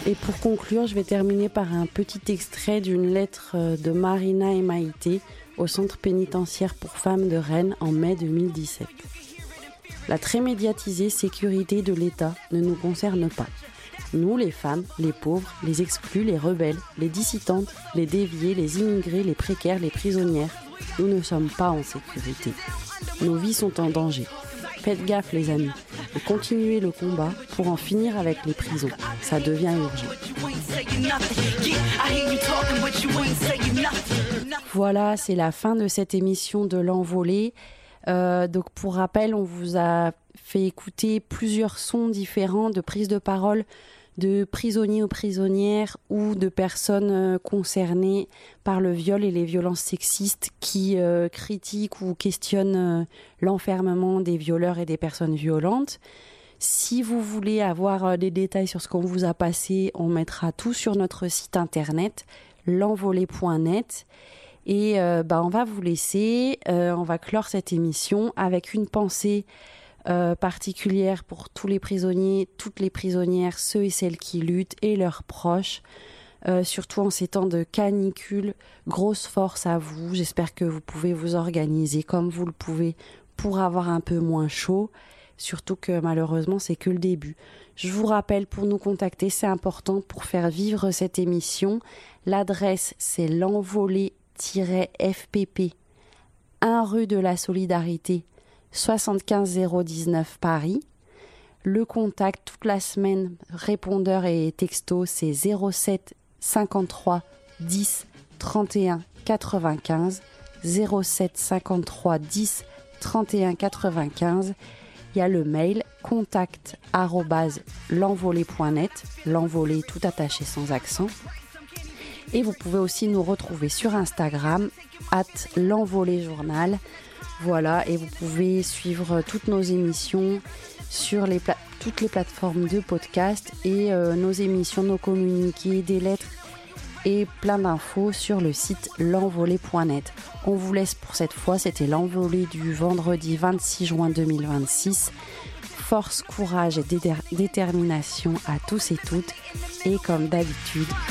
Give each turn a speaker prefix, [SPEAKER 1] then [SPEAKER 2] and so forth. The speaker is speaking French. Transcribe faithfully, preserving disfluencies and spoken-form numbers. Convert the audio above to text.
[SPEAKER 1] Et pour conclure, je vais terminer par un petit extrait d'une lettre de Marina et Maïté au centre pénitentiaire pour femmes de Rennes en mai deux mille dix-sept. La très médiatisée sécurité de l'État ne nous concerne pas. Nous, les femmes, les pauvres, les exclus, les rebelles, les dissidentes, les déviés, les immigrés, les précaires, les prisonnières, nous ne sommes pas en sécurité. Nos vies sont en danger. Faites gaffe les amis, et continuez le combat pour en finir avec les prisons. Ça devient urgent. Voilà, c'est la fin de cette émission de l'Envolée. Euh, donc pour rappel, on vous a fait écouter plusieurs sons différents de prises de parole de prisonniers ou prisonnières ou de personnes concernées par le viol et les violences sexistes qui euh, critiquent ou questionnent euh, l'enfermement des violeurs et des personnes violentes. Si vous voulez avoir euh, des détails sur ce qu'on vous a passé, on mettra tout sur notre site internet l'envolée point net. Et euh, bah, on va vous laisser, euh, on va clore cette émission avec une pensée Euh, particulière pour tous les prisonniers, toutes les prisonnières, ceux et celles qui luttent et leurs proches, euh, surtout en ces temps de canicule. Grosse force à vous, j'espère que vous pouvez vous organiser comme vous le pouvez pour avoir un peu moins chaud, surtout que malheureusement c'est que le début. Je vous rappelle, pour nous contacter, c'est important pour faire vivre cette émission, l'adresse c'est l'envolée-f p p, un rue de la Solidarité, soixante-quinze zéro dix-neuf Paris. Le contact toute la semaine, répondeur et texto, c'est zéro sept cinquante-trois dix trente et un quatre-vingt-quinze, zéro sept cinquante-trois dix trente et un quatre-vingt-quinze. Il y a le mail contact arobase l'envolée point net, l'envolée tout attaché sans accent. Et vous pouvez aussi nous retrouver sur Instagram arobase l'envolée journal. Voilà, et vous pouvez suivre toutes nos émissions sur les pla- toutes les plateformes de podcast et euh, nos émissions, nos communiqués, des lettres et plein d'infos sur le site l'envolée point net. On vous laisse pour cette fois, c'était l'envolée du vendredi vingt-six juin deux mille vingt-six. Force, courage et dé- détermination à tous et toutes. Et comme d'habitude,